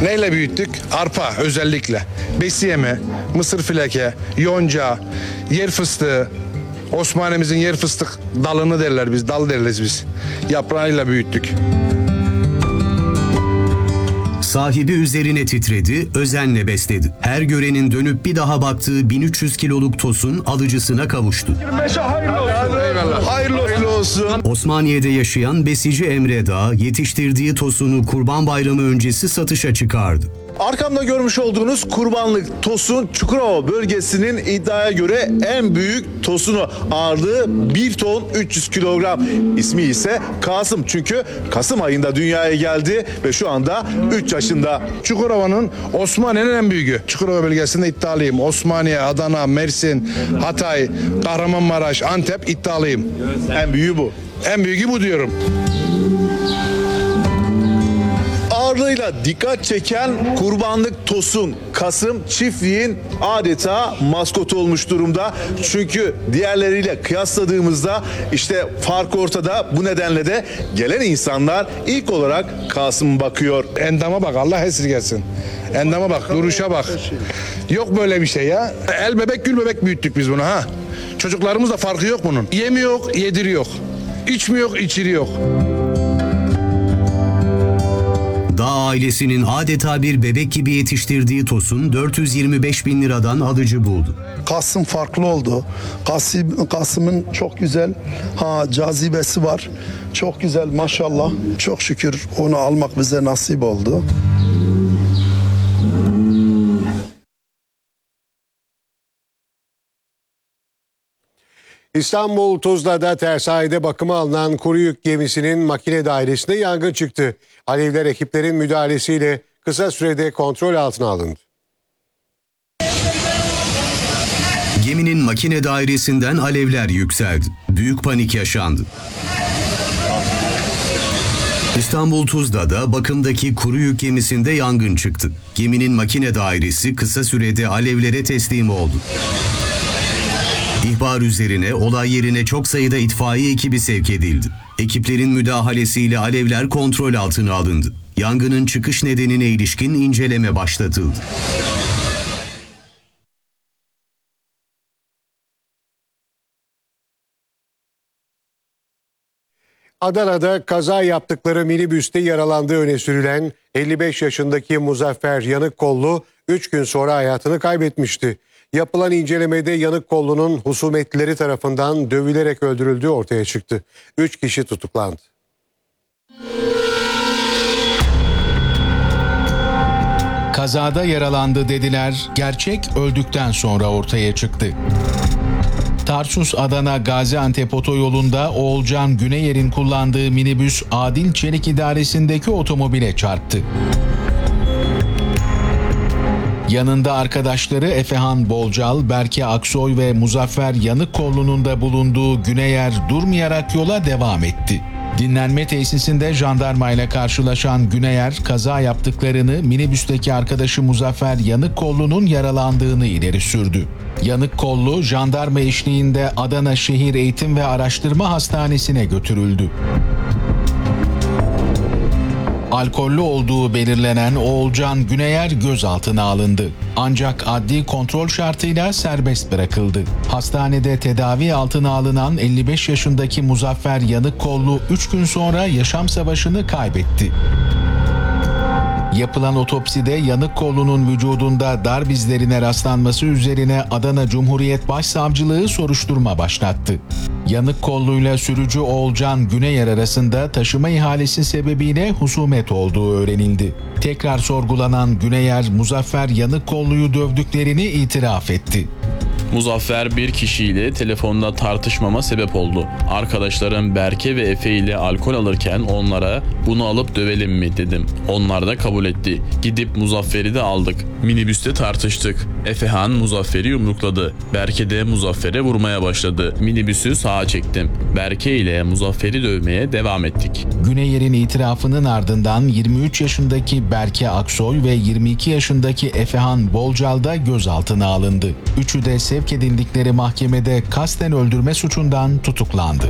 Neyle büyüttük? Arpa özellikle. Besiyeme, mısır fileke, yonca, yer fıstığı. Osmaniyemizin yer fıstık dalını derler biz, dal derleriz biz. Yaprağıyla büyüttük. Sahibi üzerine titredi, özenle besledi. Her görenin dönüp bir daha baktığı 1300 kiloluk tosun alıcısına kavuştu. Hayırlı olsun. Osmaniye'de yaşayan besici Emre Dağ, yetiştirdiği tosunu Kurban Bayramı öncesi satışa çıkardı. Arkamda görmüş olduğunuz kurbanlık tosun Çukurova bölgesinin iddiaya göre en büyük tosunu, ağırlığı 1 ton 300 kilogram. İsmi ise Kasım, çünkü Kasım ayında dünyaya geldi ve şu anda 3 yaşında. Çukurova'nın Osmaniye'nin en büyüğü. Çukurova bölgesinde iddialıyım. Osmaniye, Adana, Mersin, Hatay, Kahramanmaraş, Antep iddialıyım. En büyüğü bu. En büyüğü bu diyorum. Ağırlığıyla dikkat çeken kurbanlık tosun Kasım çiftliğin adeta maskotu olmuş durumda. Çünkü diğerleriyle kıyasladığımızda işte fark ortada. Bu nedenle de gelen insanlar ilk olarak Kasım'a bakıyor. Endama bak, Allah esirgesin. Endama bak, duruşa bak. Yok böyle bir şey ya. El bebek gül bebek büyüttük biz bunu ha. Çocuklarımızda farkı yok bunun. Yemi yok, yediri yok. İçmiyor yok, içiri yok. Dağ ailesinin adeta bir bebek gibi yetiştirdiği tosun 425 bin liradan alıcı buldu. Kasım farklı oldu. Kasım'ın çok güzel cazibesi var. Çok güzel maşallah. Çok şükür onu almak bize nasip oldu. İstanbul Tuzla'da tersayede bakıma alınan kuru yük gemisinin makine dairesinde yangın çıktı. Alevler ekiplerin müdahalesiyle kısa sürede kontrol altına alındı. Geminin makine dairesinden alevler yükseldi. Büyük panik yaşandı. İstanbul Tuzla'da bakımdaki kuru yük gemisinde yangın çıktı. Geminin makine dairesi kısa sürede alevlere teslim oldu. İhbar üzerine olay yerine çok sayıda itfaiye ekibi sevk edildi. Ekiplerin müdahalesiyle alevler kontrol altına alındı. Yangının çıkış nedenine ilişkin inceleme başlatıldı. Adana'da kaza yaptıkları minibüste yaralandığı öne sürülen 55 yaşındaki Muzaffer Yanıkkollu 3 gün sonra hayatını kaybetmişti. Yapılan incelemede Yanıkkollu'nun husumetlileri tarafından dövülerek öldürüldüğü ortaya çıktı. 3 kişi tutuklandı. Kazada yaralandı dediler, gerçek öldükten sonra ortaya çıktı. Tarsus Adana Gaziantep otoyolunda Oğulcan Güneyer'in kullandığı minibüs Adil Çelik idaresindeki otomobile çarptı. Yanında arkadaşları Efehan Bolcal, Berke Aksoy ve Muzaffer Yanıkkollu'nun da bulunduğu Güneyer durmayarak yola devam etti. Dinlenme tesisinde jandarmayla karşılaşan Güneyer, kaza yaptıklarını, minibüsteki arkadaşı Muzaffer Yanıkkollu'nun yaralandığını ileri sürdü. Yanıkkollu, jandarma eşliğinde Adana Şehir Eğitim ve Araştırma Hastanesi'ne götürüldü. Alkollü olduğu belirlenen Oğulcan Güneyer gözaltına alındı. Ancak adli kontrol şartıyla serbest bırakıldı. Hastanede tedavi altına alınan 55 yaşındaki Muzaffer Yanıkkollu 3 gün sonra yaşam savaşını kaybetti. Yapılan otopside Yanıkkollu'nun vücudunda darp izlerine rastlanması üzerine Adana Cumhuriyet Başsavcılığı soruşturma başlattı. Yanıkkollu'yla sürücü Oğulcan Güneyer arasında taşıma ihalesi sebebiyle husumet olduğu öğrenildi. Tekrar sorgulanan Güneyer, Muzaffer Yanıkkollu'yu dövdüklerini itiraf etti. Muzaffer bir kişiyle telefonda tartışmama sebep oldu. Arkadaşlarım Berke ve Efe ile alkol alırken onlara bunu alıp dövelim mi dedim. Onlar da kabul etti. Gidip Muzaffer'i de aldık. Minibüste tartıştık. Efehan Muzaffer'i yumrukladı. Berke de Muzaffer'e vurmaya başladı. Minibüsü sağa çektim. Berke ile Muzaffer'i dövmeye devam ettik. Güneyer'in itirafının ardından 23 yaşındaki Berke Aksoy ve 22 yaşındaki Efehan Bolcal da gözaltına alındı. Üçü de sevk edildikleri mahkemede kasten öldürme suçundan tutuklandı.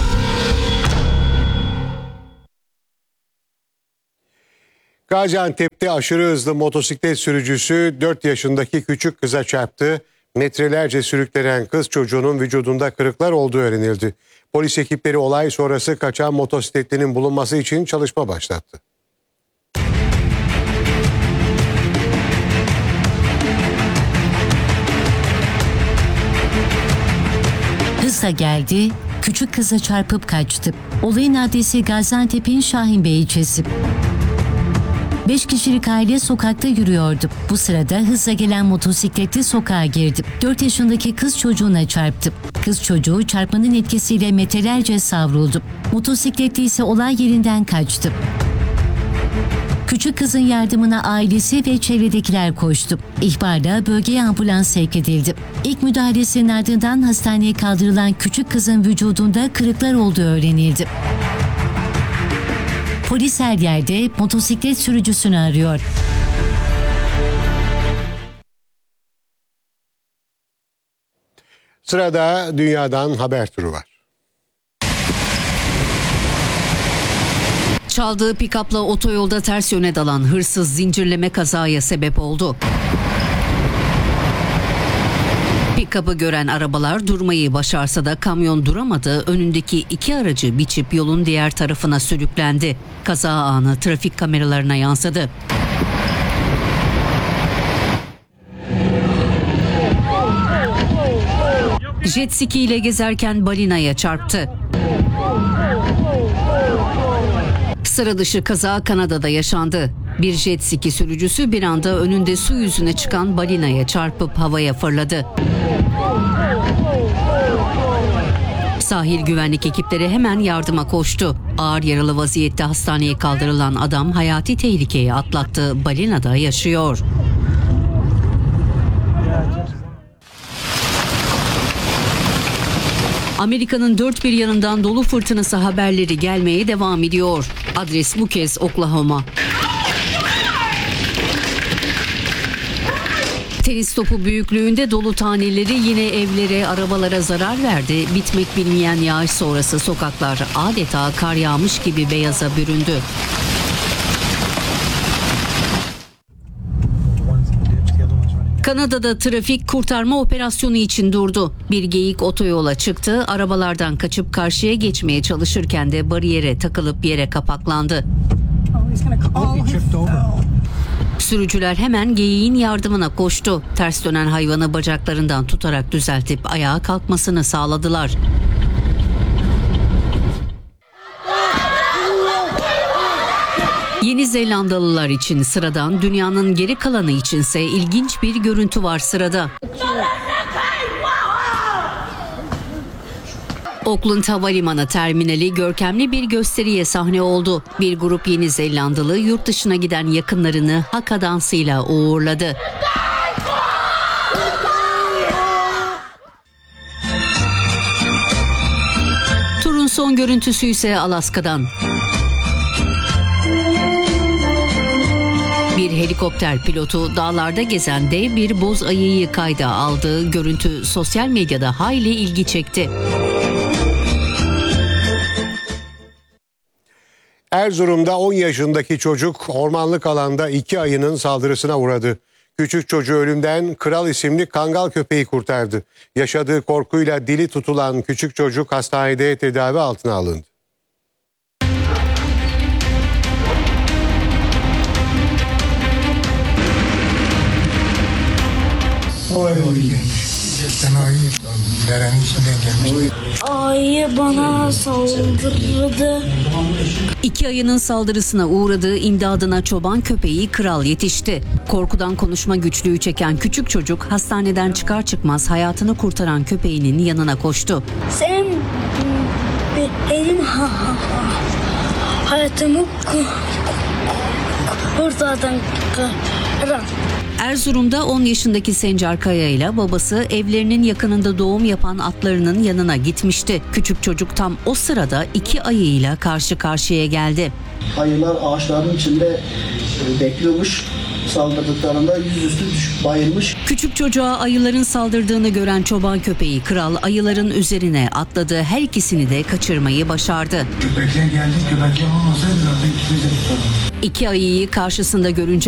Gaziantep Trafikte aşırı hızlı motosiklet sürücüsü 4 yaşındaki küçük kıza çarptı. Metrelerce sürüklenen kız çocuğunun vücudunda kırıklar olduğu öğrenildi. Polis ekipleri olay sonrası kaçan motosikletlinin bulunması için çalışma başlattı. Hızla geldi, küçük kıza çarpıp kaçtı. Olayın adresi Gaziantep'in Şahinbey ilçesi. 5 kişilik aile sokakta yürüyordu. Bu sırada hızla gelen motosikletli sokağa girdi. 4 yaşındaki kız çocuğuna çarptı. Kız çocuğu çarpmanın etkisiyle metrelerce savruldu. Motosikletli ise olay yerinden kaçtı. Küçük kızın yardımına ailesi ve çevredekiler koştu. İhbarla bölgeye ambulans sevk edildi. İlk müdahalesinin ardından hastaneye kaldırılan küçük kızın vücudunda kırıklar olduğu öğrenildi. Polis her yerde motosiklet sürücüsünü arıyor. Sırada dünyadan haber turu var. Çaldığı pikapla otoyolda ters yöne dalan hırsız zincirleme kazaya sebep oldu. Pikapı gören arabalar durmayı başarsa da kamyon duramadı, önündeki 2 aracı biçip yolun diğer tarafına sürüklendi. Kaza anı trafik kameralarına yansıdı. Jet ski ile gezerken balinaya çarptı. Sıra dışı kaza Kanada'da yaşandı. Bir jet ski sürücüsü bir anda önünde su yüzüne çıkan balinaya çarpıp havaya fırladı. Sahil güvenlik ekipleri hemen yardıma koştu. Ağır yaralı vaziyette hastaneye kaldırılan adam hayati tehlikeyi atlattı. Balinada yaşıyor. Amerika'nın dört bir yanından dolu fırtınası haberleri gelmeye devam ediyor. Adres bu kez Oklahoma. Tenis topu büyüklüğünde dolu taneleri yine evlere, arabalara zarar verdi. Bitmek bilmeyen yağış sonrası sokaklar adeta kar yağmış gibi beyaza büründü. Kanada'da trafik kurtarma operasyonu için durdu. Bir geyik otoyola çıktı, arabalardan kaçıp karşıya geçmeye çalışırken de bariyere takılıp yere kapaklandı. Sürücüler hemen geyiğin yardımına koştu. Ters dönen hayvanı bacaklarından tutarak düzeltip ayağa kalkmasını sağladılar. Yeni Zelandalılar için sıradan, dünyanın geri kalanı içinse ilginç bir görüntü var sırada. Auckland Havalimanı terminali görkemli bir gösteriye sahne oldu. Bir grup Yeni Zelandalı yurt dışına giden yakınlarını haka dansıyla uğurladı. Turun son görüntüsü ise Alaska'dan. Bir helikopter pilotu dağlarda gezen dev bir boz ayıyı kayda aldı. Görüntü sosyal medyada hayli ilgi çekti. Erzurum'da 10 yaşındaki çocuk ormanlık alanda 2 ayının saldırısına uğradı. Küçük çocuğu ölümden Kral isimli kangal köpeği kurtardı. Yaşadığı korkuyla dili tutulan küçük çocuk hastanede tedavi altına alındı. Ayı bana saldırdı. 2 ayının saldırısına uğradığı imdadına çoban köpeği Kral yetişti. Korkudan konuşma güçlüğü çeken küçük çocuk hastaneden çıkar çıkmaz hayatını kurtaran köpeğinin yanına koştu. Sen benim hayatımı kurtardın Kral. Erzurum'da 10 yaşındaki Sencer Kaya ile babası evlerinin yakınında doğum yapan atlarının yanına gitmişti. Küçük çocuk tam o sırada 2 ayıyla karşı karşıya geldi. Ayılar ağaçların içinde bekliyormuş. Saldırdıklarında yüzüstü düşüp bayılmış. Küçük çocuğa ayıların saldırdığını gören çoban köpeği Kral ayıların üzerine atladı. Her ikisini de kaçırmayı başardı. Köpekler geldi. Köpekler olmasaydı zaten ikimiz de tutardık. 2 ayıyı karşısında görünce